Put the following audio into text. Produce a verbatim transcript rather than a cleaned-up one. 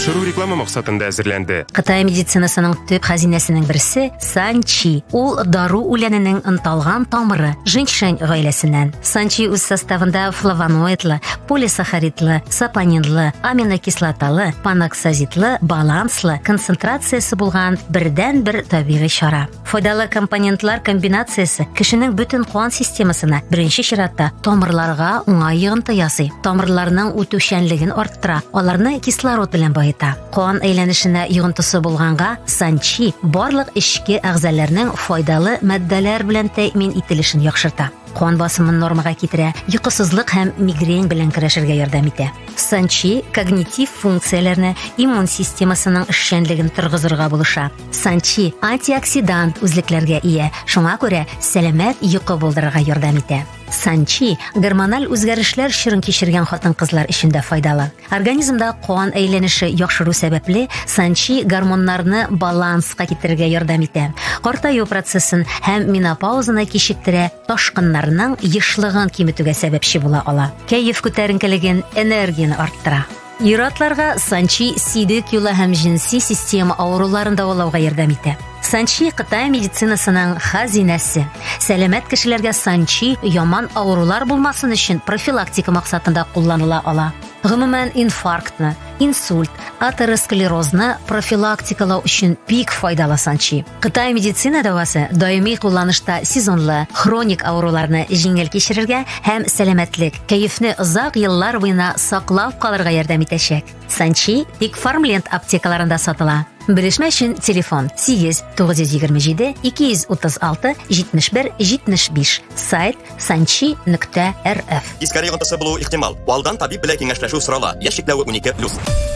яхшыру реклама максатында әзерләнде. Кытай медицинасының төп хәзинәсенең берсе санчи. Ул дару үләненең ынталган тамыры женьшень гаиләсеннән. Санчи үз составында флавоноидлы, полисахаридлы, сапонинлы, аминокислоталы, паноксазитлы, баланслы концентрациясе булган бердән-бер табигый чара. Файдалы компонентлар комбинациясе кешенең бөтен кан системасына беренче чиратта тамырларга уңай йогынты ясый. Тамырларның үтүчәнлеген арттыра, аларны кислород белән баета. Кан әйләнешенә йогынтысы булганга, санчи барлык эчке әгъзаларның файдалы матдәләр белән тәэмин ителешен яхшырта. Кан басымын нормага китерә, йокысызлык һәм мигрень белән көрәшергә ярдәм итә. Санчи когнитив функцияләрне, иммун системасының эшчәнлеген торгызырга булыша. Санчи антиоксидант үзлекләргә ия, шуңа күрә сәламәт йокы булдырырга ярдәм итә. Санчи гормональ үзгәрешләр чорын кичергән хатын-кызлар өчен дә файдалы. Организмда кан әйләнеше яхшыру сәбәпле санчи гормоннарны баланска китерергә ярдәм итә. Картаю процессын һәм менопаузаны кичектерә, ташкыннарның ешлыгын киметүгә сәбәпче була ала. Кәеф күтәренкелеген, энергияны арттыра. Иратларга санчи сидек юлы һәм jinsi система авыруларын дәвалауга ярдәм итә. Санчи Кытай медицинасының хәзинәсе. Сәламәт кешеләргә санчи яман авырулар булмасын өчен профилактика максатында кулланыла ала. Гомумән инфарктны, инсульт, атеросклерозны профилактикалау өчен бик файдалы санчи. Кытай медицина дәвасы даими кулланышта сезонлы, хроник авыруларны җиңел кичерергә һәм сәламәтлек, кәефне озак еллар буена саклап калырга ярдәм итәчәк. Санчи тик Farmland аптекаларында сатыла. Белешмә өчен телефон сигез тугыз йөз егерме җиде ике йөз утыз алты җитмеш бер җитмеш биш. Сайт санчи нөкта эр эф. Искәре йогынтысы булу ихтимал. Алдан табиб белән киңәшләшү сорала. Яшь чикләве унике плюс.